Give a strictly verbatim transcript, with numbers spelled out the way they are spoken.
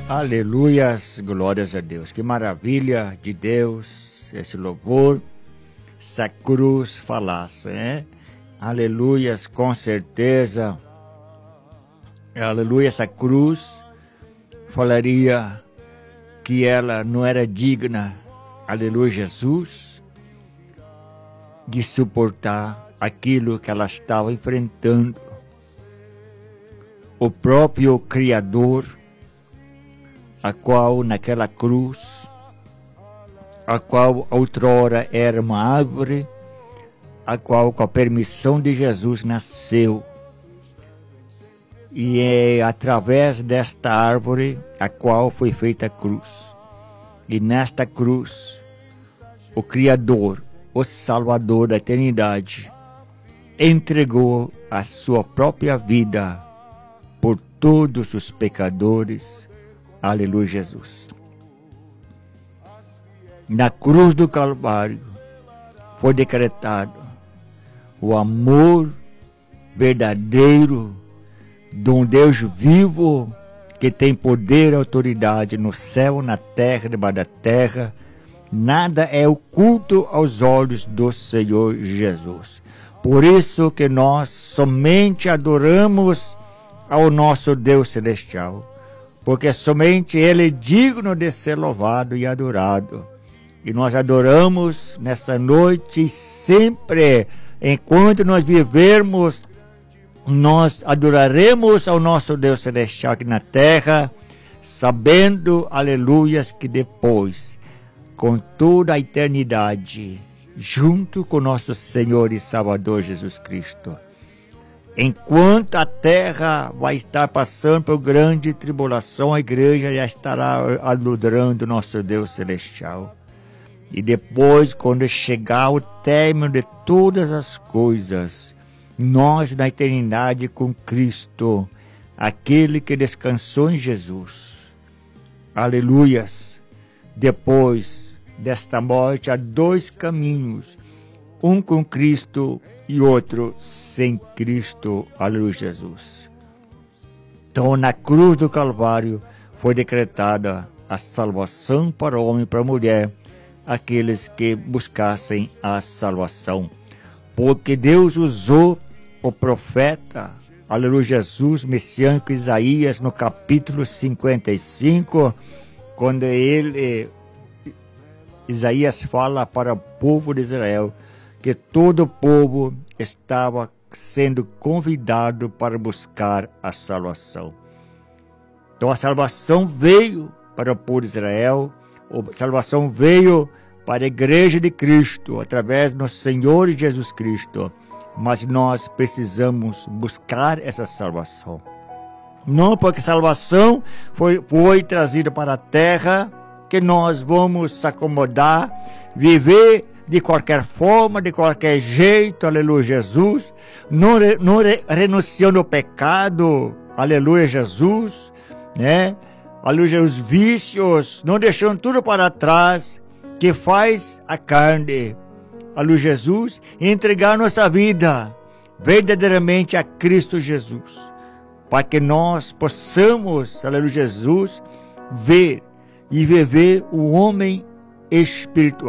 Aleluias, glórias a Deus. Que maravilha de Deus, esse louvor, essa cruz falasse, né? Aleluias, com certeza. Aleluia, essa cruz falaria que ela não era digna, aleluia, Jesus, de suportar aquilo que ela estava enfrentando. O próprio Criador, a qual naquela cruz, a qual outrora era uma árvore, a qual com a permissão de Jesus nasceu. E é através desta árvore a qual foi feita a cruz. E nesta cruz, o Criador, o Salvador da eternidade, entregou a sua própria vida por todos os pecadores. Aleluia, Jesus. Na cruz do Calvário foi decretado o amor verdadeiro de um Deus vivo que tem poder e autoridade no céu, na terra, debaixo da terra. Nada é oculto aos olhos do Senhor Jesus. Por isso que nós somente adoramos ao nosso Deus celestial, porque somente Ele é digno de ser louvado e adorado. E nós adoramos nessa noite sempre, enquanto nós vivermos, nós adoraremos ao nosso Deus celestial aqui na terra, sabendo, aleluias, que depois, com toda a eternidade, junto com nosso Senhor e Salvador Jesus Cristo, enquanto a terra vai estar passando por grande tribulação, a igreja já estará adorando nosso Deus celestial. E depois, quando chegar o término de todas as coisas, nós na eternidade com Cristo, aquele que descansou em Jesus. Aleluias! Depois desta morte, há dois caminhos, um com Cristo e outro sem Cristo. Aleluia, Jesus. Então, na cruz do Calvário foi decretada a salvação para o homem e para a mulher, aqueles que buscassem a salvação. Porque Deus usou o profeta, aleluia, Jesus, messiânico Isaías, no capítulo cinquenta e cinco, quando ele, Isaías fala para o povo de Israel, que todo o povo estava sendo convidado para buscar a salvação. Então a salvação veio para o povo de Israel, a salvação veio para a igreja de Cristo, através do Senhor Jesus Cristo. Mas nós precisamos buscar essa salvação. Não porque salvação foi, foi trazida para a terra, que nós vamos se acomodar, viver de qualquer forma, de qualquer jeito, aleluia, Jesus, não, não renunciando ao pecado, aleluia, Jesus, né? Aleluia, os vícios, não deixando tudo para trás, que faz a carne, aleluia, Jesus, e entregar nossa vida verdadeiramente a Cristo Jesus, para que nós possamos, aleluia, Jesus, ver e viver o homem espiritual.